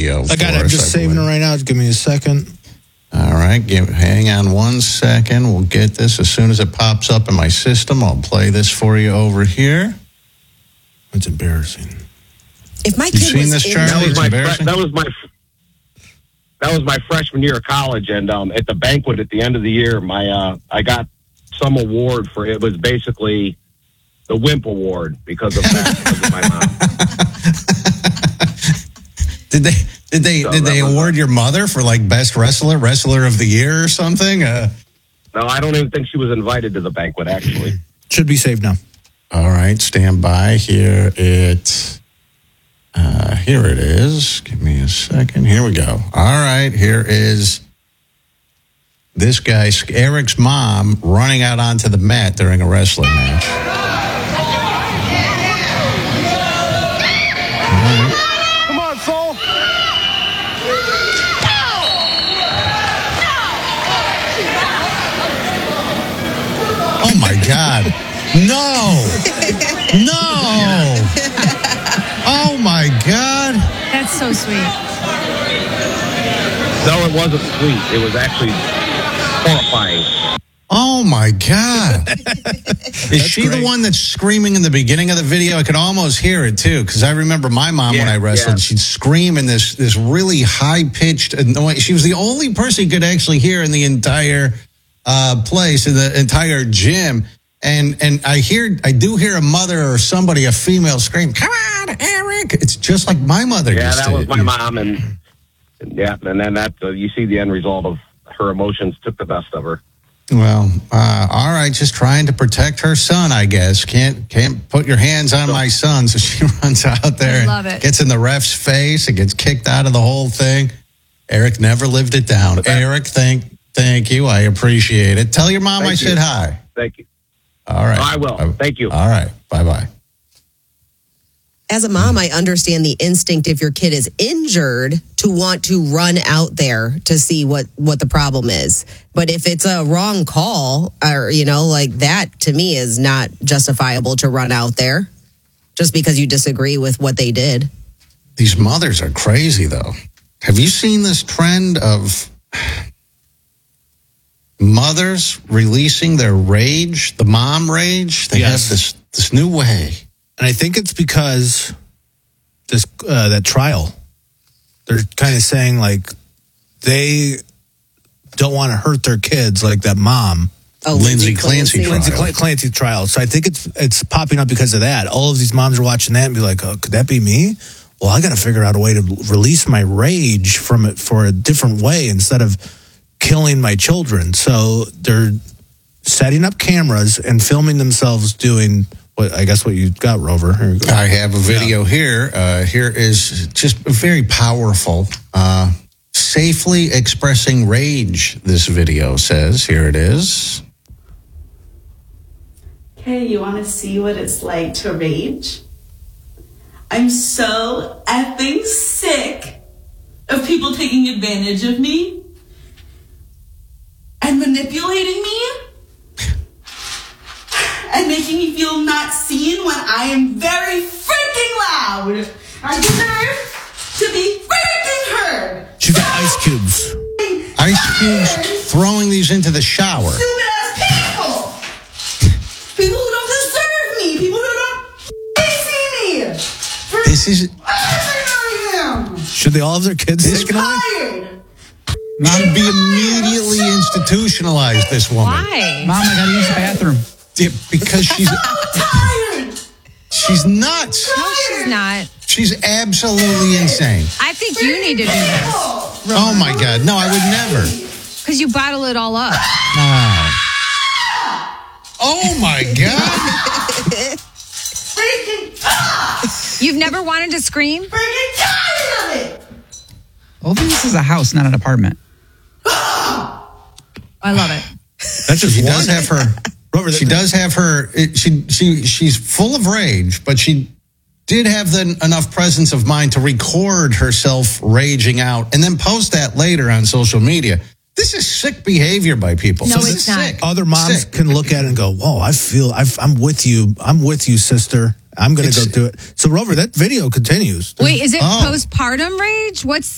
video. I got it. I'm just saving it right now. Give me a second. All right. Hang on 1 second. We'll get this. As soon as it pops up in my system, I'll play this for you over here. It's embarrassing. If my kid seen this, Charlie? That was my freshman year of college, and at the banquet at the end of the year, I got some award for it. Was basically the Wimp Award because of my mom. Did they award your mother for like best wrestler of the year or something? No, I don't even think she was invited to the banquet. Actually, should be saved now. All right, stand by. Here it is. Give me a second. Here we go. All right, here is this guy, Eric's mom, running out onto the mat during a wrestling match. Come on, Soul. Oh my God! No! Oh my God! That's so sweet. No, it wasn't sweet. It was actually horrifying. Oh my God! Is she the one that's screaming in the beginning of the video? I could almost hear it too, because I remember my mom when I wrestled. She'd scream in this really high pitched annoying. She was the only person you could actually hear in the entire place, in the entire gym. And I do hear a mother or somebody, a female, scream, "Come on, Eric!" It's just like my mother. Yeah, that was my mom, and then that you see the end result of her emotions took the best of her. Well, all right, just trying to protect her son, I guess. Can't put your hands on my son, so she runs out there and gets in the ref's face and gets kicked out of the whole thing. Eric never lived it down. Eric, thank you. I appreciate it. Tell your mom I said hi. Thank you. All right. I will. Thank you. All right. Bye-bye. As a mom, I understand the instinct if your kid is injured to want to run out there to see what the problem is. But if it's a wrong call or, like that, to me is not justifiable to run out there just because you disagree with what they did. These mothers are crazy, though. Have you seen this trend of mothers releasing their rage, the mom rage? They have this new way. And I think it's because that trial, they're kind of saying like they don't want to hurt their kids like that mom. Oh, Lindsay Clancy trial. Lindsay Clancy trial. So I think it's popping up because of that. All of these moms are watching that and be like, oh, could that be me? Well, I got to figure out a way to release my rage from it for a different way instead of killing my children. So they're setting up cameras and filming themselves doing what you got, Rover. Here we go. I have a video here. Here is just very powerful. Safely expressing rage, this video says. Here it is. Okay, you want to see what it's like to rage? I'm so effing sick of people taking advantage of me and manipulating me and making me feel not seen when I am very freaking loud. I deserve to be freaking heard. She got ice cubes. Ice cubes throwing these into the shower. Stupid ass people. People who don't deserve me. People who don't see me. This is. Should they all have their kids taken away? Mom would be immediately institutionalized, this woman. Why? Mom, I gotta use the bathroom. Yeah, because she's nuts. No, she's not. She's absolutely insane. I think you need to do this. Oh my God. No, I would never. Because you bottle it all up. Oh my God. You've never wanted to scream? Well, this is a house, not an apartment. I love it. That's just she does have her. She does have her. She's full of rage, but she did have enough presence of mind to record herself raging out and then post that later on social media. This is sick behavior by people. No, so it's not. sick. Other moms can look at it and go, "Whoa, I'm with you. I'm with you, sister. I'm going to go do it." So, Rover, that video continues. Wait, is it postpartum rage? What's